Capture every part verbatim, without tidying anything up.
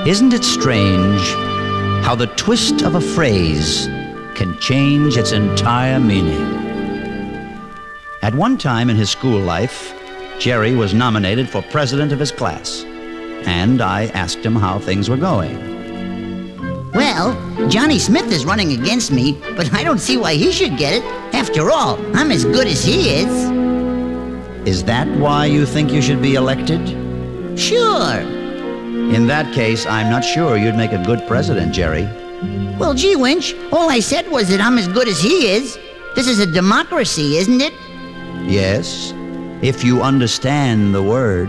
Isn't it strange how the twist of a phrase can change its entire meaning? At one time in his school life, Jerry was nominated for president of his class, and I asked him how things were going. Well, Johnny Smith is running against me, but I don't see why he should get it. After all, I'm as good as he is. Is that why you think you should be elected? Sure. In that case, I'm not sure you'd make a good president, Jerry. Well, gee, Winch, all I said was that I'm as good as he is. This is a democracy, isn't it? Yes, if you understand the word.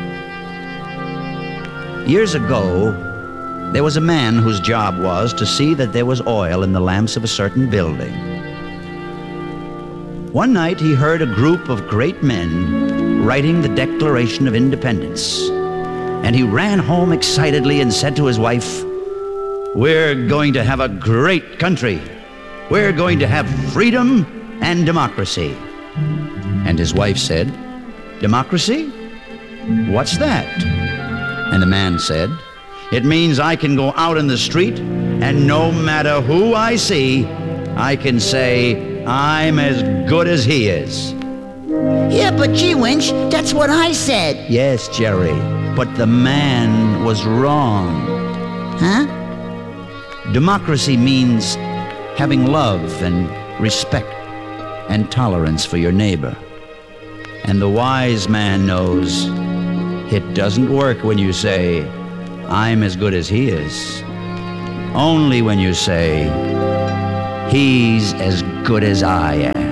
Years ago, there was a man whose job was to see that there was oil in the lamps of a certain building. One night he heard a group of great men writing the Declaration of Independence, and he ran home excitedly and said to his wife, "We're going to have a great country. We're going to have freedom and democracy." And his wife said, "Democracy? What's that?" And the man said, "It means I can go out in the street, and no matter who I see, I can say, I'm as good as he is." Yeah, but gee, Winch, that's what I said. Yes, Jerry, but the man was wrong. Huh? Democracy means having love and respect and tolerance for your neighbor. And the wise man knows it doesn't work when you say, I'm as good as he is. Only when you say, he's as good as I am.